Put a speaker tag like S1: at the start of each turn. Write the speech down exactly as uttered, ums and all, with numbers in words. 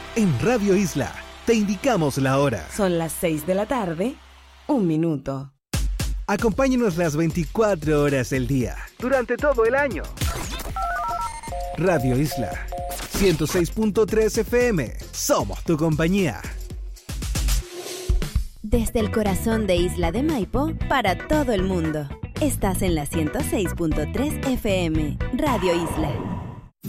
S1: En Radio Isla te indicamos la hora.
S2: Son las seis de la tarde, un minuto.
S1: Acompáñanos las veinticuatro horas del día, durante todo el año. Radio Isla, ciento seis punto tres F M. Somos tu compañía.
S3: Desde el corazón de Isla de Maipo, para todo el mundo. Estás en la ciento seis punto tres F M, Radio Isla.